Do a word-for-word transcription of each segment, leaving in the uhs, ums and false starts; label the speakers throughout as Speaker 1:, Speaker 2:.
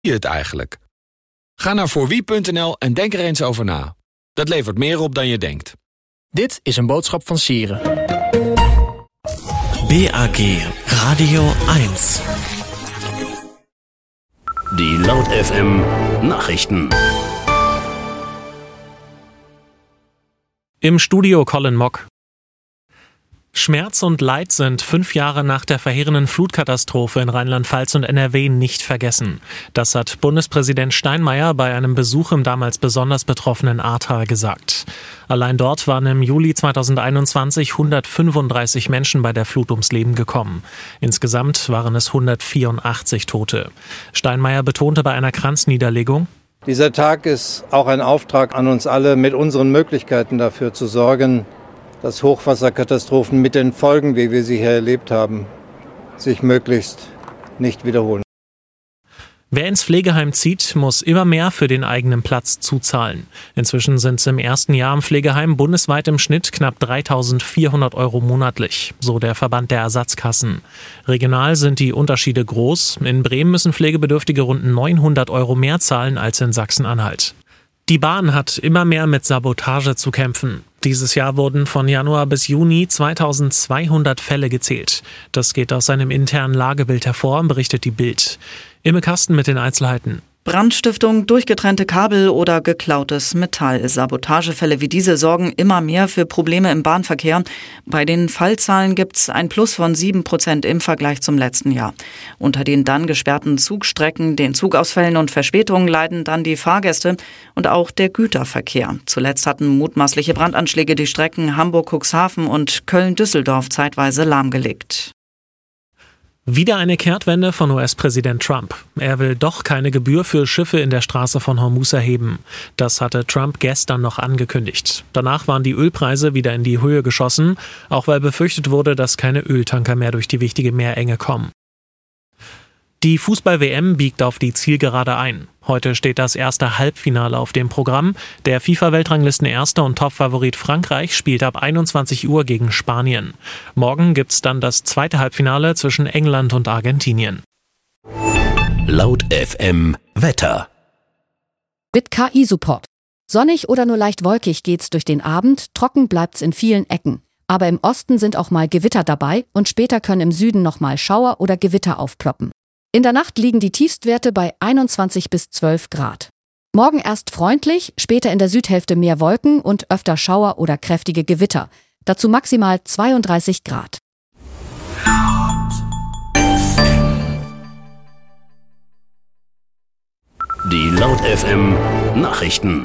Speaker 1: je het eigenlijk? Ga naar voorwie punt n l en denk er eens over na. Dat levert meer op dan je denkt.
Speaker 2: Dit is een boodschap van Sieren.
Speaker 3: B A G Radio eins. Die Laut F M Nachrichten.
Speaker 4: Im Studio Colin Mock. Schmerz und Leid sind fünf Jahre nach der verheerenden Flutkatastrophe in Rheinland-Pfalz und N R W nicht vergessen. Das hat Bundespräsident Steinmeier bei einem Besuch im damals besonders betroffenen Ahrtal gesagt. Allein dort waren im Juli zweitausendeinundzwanzig hundertfünfunddreißig Menschen bei der Flut ums Leben gekommen. Insgesamt waren es hundertvierundachtzig Tote. Steinmeier betonte bei einer Kranzniederlegung:
Speaker 5: Dieser Tag ist auch ein Auftrag an uns alle, mit unseren Möglichkeiten dafür zu sorgen, dass Hochwasserkatastrophen mit den Folgen, wie wir sie hier erlebt haben, sich möglichst nicht wiederholen.
Speaker 4: Wer ins Pflegeheim zieht, muss immer mehr für den eigenen Platz zuzahlen. Inzwischen sind es im ersten Jahr im Pflegeheim bundesweit im Schnitt knapp dreitausendvierhundert Euro monatlich, so der Verband der Ersatzkassen. Regional sind die Unterschiede groß. In Bremen müssen Pflegebedürftige rund neunhundert Euro mehr zahlen als in Sachsen-Anhalt. Die Bahn hat immer mehr mit Sabotage zu kämpfen. Dieses Jahr wurden von Januar bis Juni zweitausendzweihundert Fälle gezählt. Das geht aus einem internen Lagebild hervor, berichtet die Bild. Imme Kasten mit den Einzelheiten.
Speaker 6: Brandstiftung, durchgetrennte Kabel oder geklautes Metall. Sabotagefälle wie diese sorgen immer mehr für Probleme im Bahnverkehr. Bei den Fallzahlen gibt es ein Plus von sieben Prozent im Vergleich zum letzten Jahr. Unter den dann gesperrten Zugstrecken, den Zugausfällen und Verspätungen leiden dann die Fahrgäste und auch der Güterverkehr. Zuletzt hatten mutmaßliche Brandanschläge die Strecken Hamburg-Cuxhaven und Köln-Düsseldorf zeitweise lahmgelegt.
Speaker 4: Wieder eine Kehrtwende von U S-Präsident Trump. Er will doch keine Gebühr für Schiffe in der Straße von Hormuz erheben. Das hatte Trump gestern noch angekündigt. Danach waren die Ölpreise wieder in die Höhe geschossen, auch weil befürchtet wurde, dass keine Öltanker mehr durch die wichtige Meerenge kommen. Die Fußball-W M biegt auf die Zielgerade ein. Heute steht das erste Halbfinale auf dem Programm. Der FIFA-Weltranglisten-Erster und Topfavorit Frankreich spielt ab einundzwanzig Uhr gegen Spanien. Morgen gibt's dann das zweite Halbfinale zwischen England und Argentinien.
Speaker 3: Laut F M Wetter.
Speaker 7: Mit K I-Support. Sonnig oder nur leicht wolkig geht's durch den Abend, trocken bleibt's in vielen Ecken. Aber im Osten sind auch mal Gewitter dabei und später können im Süden nochmal Schauer oder Gewitter aufploppen. In der Nacht liegen die Tiefstwerte bei einundzwanzig bis zwölf Grad. Morgen erst freundlich, später in der Südhälfte mehr Wolken und öfter Schauer oder kräftige Gewitter. Dazu maximal zweiunddreißig Grad.
Speaker 3: Die Laut F M Nachrichten.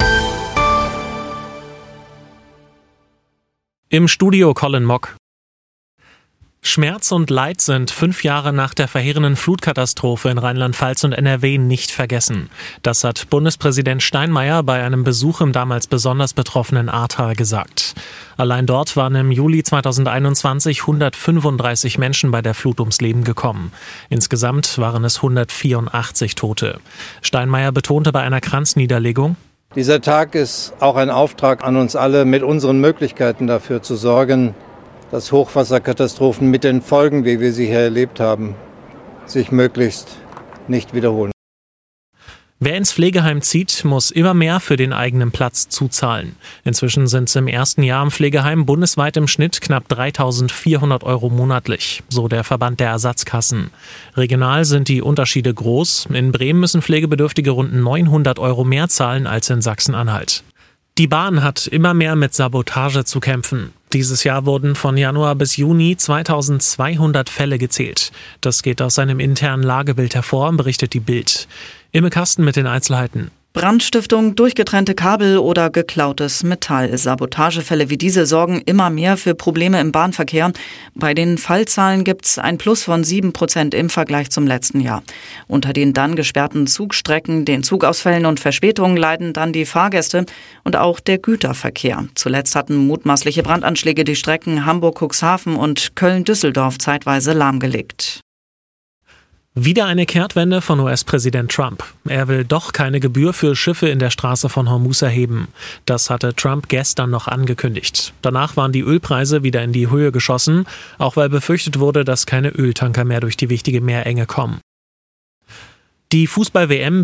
Speaker 4: Im Studio Colin Mock. Schmerz und Leid sind fünf Jahre nach der verheerenden Flutkatastrophe in Rheinland-Pfalz und N R W nicht vergessen. Das hat Bundespräsident Steinmeier bei einem Besuch im damals besonders betroffenen Ahrtal gesagt. Allein dort waren im Juli zweitausendeinundzwanzig hundertfünfunddreißig Menschen bei der Flut ums Leben gekommen. Insgesamt waren es hundertvierundachtzig Tote. Steinmeier betonte bei einer Kranzniederlegung:
Speaker 5: Dieser Tag ist auch ein Auftrag an uns alle, mit unseren Möglichkeiten dafür zu sorgen, dass Hochwasserkatastrophen mit den Folgen, wie wir sie hier erlebt haben, sich möglichst nicht wiederholen.
Speaker 4: Wer ins Pflegeheim zieht, muss immer mehr für den eigenen Platz zuzahlen. Inzwischen sind es im ersten Jahr im Pflegeheim bundesweit im Schnitt knapp dreitausendvierhundert Euro monatlich, so der Verband der Ersatzkassen. Regional sind die Unterschiede groß. In Bremen müssen Pflegebedürftige rund neunhundert Euro mehr zahlen als in Sachsen-Anhalt. Die Bahn hat immer mehr mit Sabotage zu kämpfen. Dieses Jahr wurden von Januar bis Juni zweitausendzweihundert Fälle gezählt. Das geht aus einem internen Lagebild hervor, berichtet die Bild. Imme Kasten mit den Einzelheiten.
Speaker 6: Brandstiftung, durchgetrennte Kabel oder geklautes Metall. Sabotagefälle wie diese sorgen immer mehr für Probleme im Bahnverkehr. Bei den Fallzahlen gibt es ein Plus von sieben Prozent im Vergleich zum letzten Jahr. Unter den dann gesperrten Zugstrecken, den Zugausfällen und Verspätungen leiden dann die Fahrgäste und auch der Güterverkehr. Zuletzt hatten mutmaßliche Brandanschläge die Strecken Hamburg-Cuxhaven und Köln-Düsseldorf zeitweise lahmgelegt.
Speaker 4: Wieder eine Kehrtwende von U S-Präsident Trump. Er will doch keine Gebühr für Schiffe in der Straße von Hormuz erheben. Das hatte Trump gestern noch angekündigt. Danach waren die Ölpreise wieder in die Höhe geschossen, auch weil befürchtet wurde, dass keine Öltanker mehr durch die wichtige Meerenge kommen. Die Fußball-W M